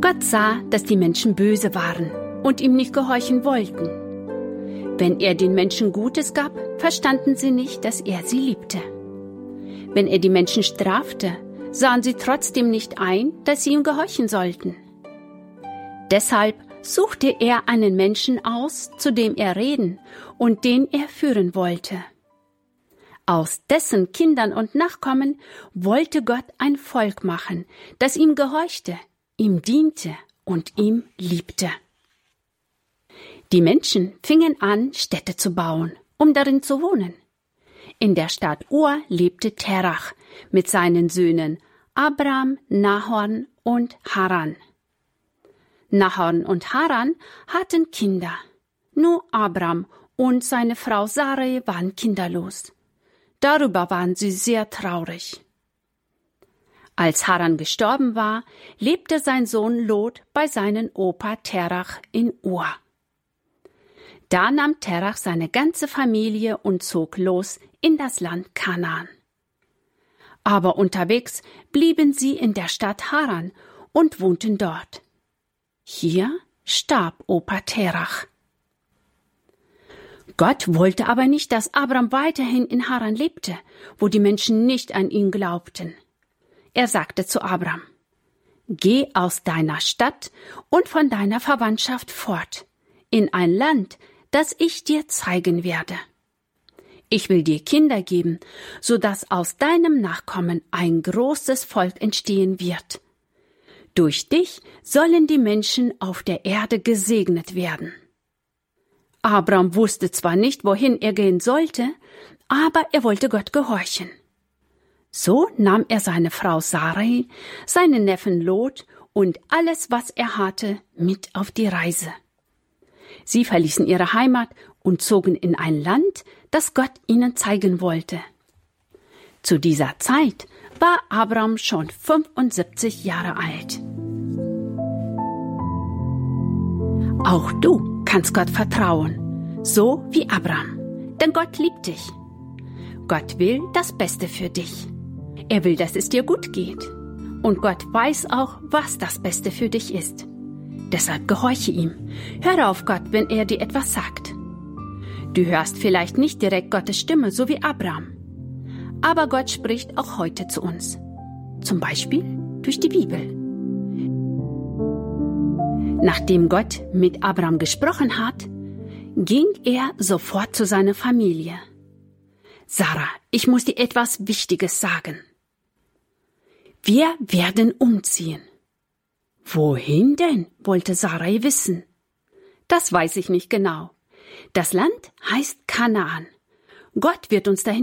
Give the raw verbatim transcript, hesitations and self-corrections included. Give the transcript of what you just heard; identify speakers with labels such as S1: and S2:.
S1: Gott sah, dass die Menschen böse waren und ihm nicht gehorchen wollten. Wenn er den Menschen Gutes gab, verstanden sie nicht, dass er sie liebte. Wenn er die Menschen strafte, sahen sie trotzdem nicht ein, dass sie ihm gehorchen sollten. Deshalb suchte er einen Menschen aus, zu dem er reden und den er führen wollte. Aus dessen Kindern und Nachkommen wollte Gott ein Volk machen, das ihm gehorchte, ihm diente und ihm liebte. Die Menschen fingen an, Städte zu bauen, um darin zu wohnen. In der Stadt Ur lebte Terach mit seinen Söhnen Abram, Nahor und Haran. Nahor und Haran hatten Kinder. Nur Abram und seine Frau Sarai waren kinderlos. Darüber waren sie sehr traurig. Als Haran gestorben war, lebte sein Sohn Lot bei seinem Opa Terach in Ur. Da nahm Terach seine ganze Familie und zog los in das Land Kanaan. Aber unterwegs blieben sie in der Stadt Haran und wohnten dort. Hier starb Opa Terach. Gott wollte aber nicht, dass Abram weiterhin in Haran lebte, wo die Menschen nicht an ihn glaubten. Er sagte zu Abram: Geh aus deiner Stadt und von deiner Verwandtschaft fort, in ein Land, das ich dir zeigen werde. Ich will dir Kinder geben, so dass aus deinem Nachkommen ein großes Volk entstehen wird. Durch dich sollen die Menschen auf der Erde gesegnet werden. Abram wusste zwar nicht, wohin er gehen sollte, aber er wollte Gott gehorchen. So nahm er seine Frau Sarai, seinen Neffen Lot und alles, was er hatte, mit auf die Reise. Sie verließen ihre Heimat und zogen in ein Land, das Gott ihnen zeigen wollte. Zu dieser Zeit war Abram schon fünfundsiebzig Jahre alt. Auch du kannst Gott vertrauen, so wie Abram, denn Gott liebt dich. Gott will das Beste für dich. Er will, dass es dir gut geht. Und Gott weiß auch, was das Beste für dich ist. Deshalb gehorche ihm. Höre auf Gott, wenn er dir etwas sagt. Du hörst vielleicht nicht direkt Gottes Stimme, so wie Abram. Aber Gott spricht auch heute zu uns. Zum Beispiel durch die Bibel. Nachdem Gott mit Abram gesprochen hat, ging er sofort zu seiner Familie. Sarah, ich muss dir etwas Wichtiges sagen. Wir werden umziehen. Wohin denn, wollte Sarai wissen. Das weiß ich nicht genau. Das Land heißt Kanaan. Gott wird uns dahin